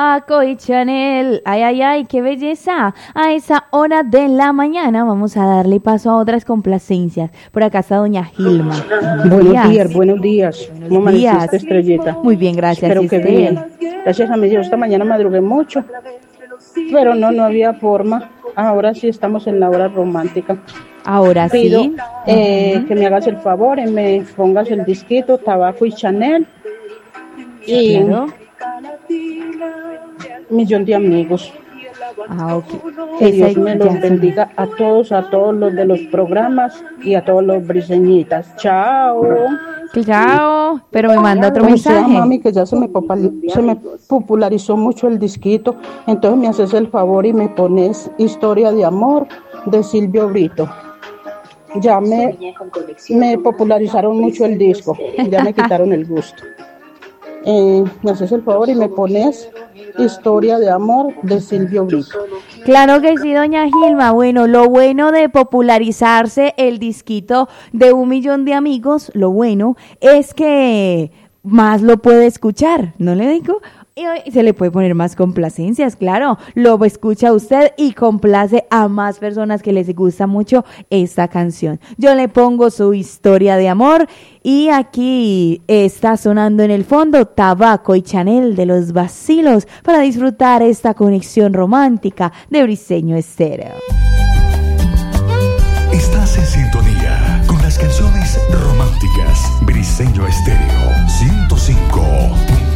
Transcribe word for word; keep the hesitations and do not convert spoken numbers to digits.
Paco y Chanel, ay, ay, ay, qué belleza. A esa hora de la mañana vamos a darle paso a otras complacencias. Por acá está doña Gilma. Buenos días, buenos días. Buenos ¿Cómo días. amaneciste, Estrellita? Muy bien, gracias. Espero ¿Y que usted? bien. Gracias a mi Dios, esta mañana madrugué mucho, pero no, no había forma. Ahora sí estamos en la hora romántica. Ahora Pido sí. eh, Ujú. que me hagas el favor y me pongas el disquito Tabaco y Chanel y Claro. Millón de Amigos. Ah, ok. Que Esa Dios me ya los sonó. bendiga a todos, a todos los de los programas y a todos los briseñitas. Chao. Chao. Pero me manda otro O sea, mensaje. mami, que ya se me, popali- se me popularizó mucho el disquito. Entonces me haces el favor y me pones Historia de Amor de Silvio Brito. Ya me, me popularizaron mucho el disco, ya me quitaron el gusto. Eh, me haces el favor y me pones Historia de Amor de Silvio Brito. Claro que sí, doña Gilma. Bueno, lo bueno de popularizarse el disquito de un millón de amigos, lo bueno es que más lo puede escuchar, ¿no le digo? Y hoy se le puede poner más complacencias, claro. Lo escucha usted y complace a más personas que les gusta mucho esta canción. Yo le pongo su Historia de Amor y aquí está sonando en el fondo Tabaco y Chanel de los Vacilos para disfrutar esta conexión romántica de Briseño Estéreo. Estás en sintonía con las canciones románticas Briseño Estéreo ciento cinco.